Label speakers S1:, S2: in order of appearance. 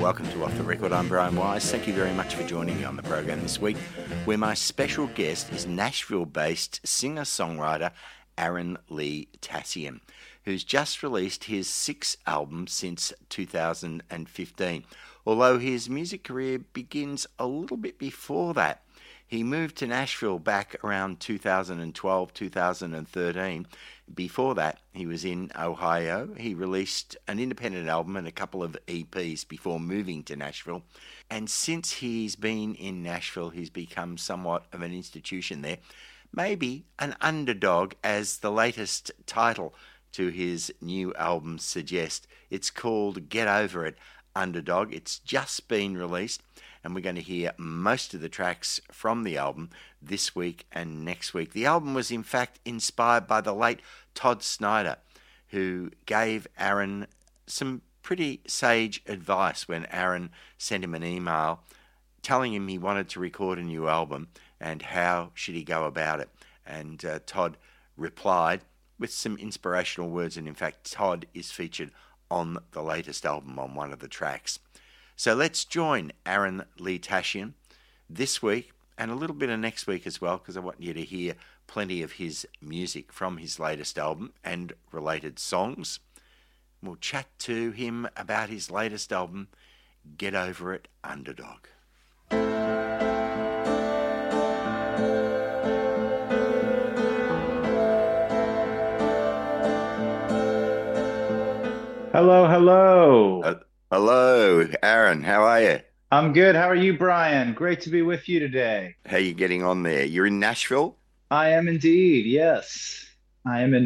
S1: welcome to Off the Record. I'm Brian Wise. Thank you very much for joining me on the program this week, where my special guest is Nashville-based singer-songwriter Aaron Lee Tassian, who's just released his sixth album since 2015, although his music career begins a little bit before that. He moved to Nashville back around 2012, 2013. Before that, he was in Ohio. He released an independent album and a couple of EPs before moving to Nashville. And since he's been in Nashville, he's become somewhat of an institution there. Maybe an underdog, as the latest title to his new album suggests. It's called Get Over It, Underdog. It's just been released, and we're going to hear most of the tracks from the album this week and next week. The album was in fact inspired by the late Todd Snider, who gave Aaron some pretty sage advice when Aaron sent him an email telling him he wanted to record a new album and how should he go about it. And Todd replied with some inspirational words, and in fact Todd is featured on the latest album on one of the tracks. So let's join Aaron Lee Tassian this week and a little bit of next week as well, because I want you to hear plenty of his music from his latest album and related songs. We'll chat to him about his latest album, Get Over It, Underdog.
S2: Hello.
S1: Hello, Aaron. How are you?
S2: I'm good. How are you, Brian? Great to be with you today.
S1: How are you getting on there? You're in Nashville?
S2: I am indeed. Yes. I am in